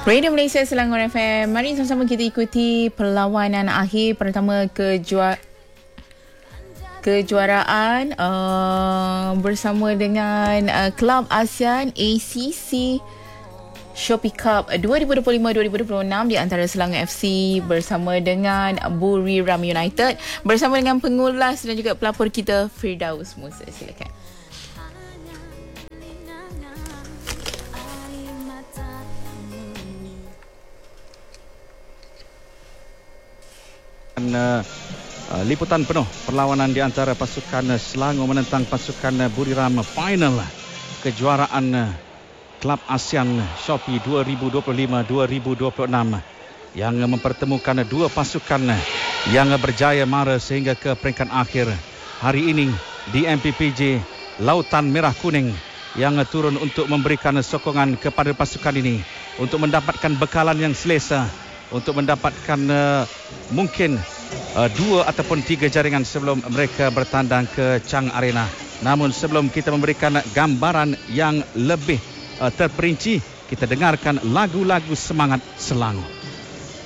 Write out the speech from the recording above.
Radio Malaysia Selangor FM. Mari sama-sama kita ikuti perlawanan akhir pertama kejuaraan bersama dengan Kelab ASEAN ACC Shopee Cup 2025-2026 di antara Selangor FC bersama dengan Buriram United bersama dengan pengulas dan juga pelapor kita Firdaus Musa. Silakan. Liputan penuh perlawanan di antara pasukan Selangor menentang pasukan Buriram, final kejuaraan Kelab ASEAN Shopee 2025-2026 yang mempertemukan dua pasukan yang berjaya mara sehingga ke peringkat akhir. Hari ini di MPPJ Lautan Merah Kuning yang turun untuk memberikan sokongan kepada pasukan ini untuk mendapatkan bekalan yang selesa, untuk mendapatkan mungkin 2 ataupun 3 jaringan sebelum mereka bertandang ke Chang Arena. Namun sebelum kita memberikan gambaran yang lebih terperinci, kita dengarkan lagu-lagu semangat Selangor.